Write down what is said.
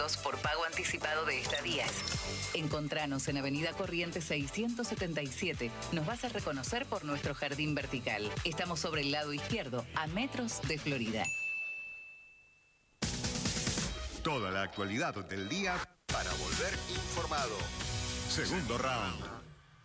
puntos por pago anticipado de estadías. Encontranos en Avenida Corrientes 677. Nos vas a reconocer por nuestro jardín vertical. Estamos sobre el lado izquierdo, a metros de Florida. Toda la actualidad del día para volver informado. Segundo round.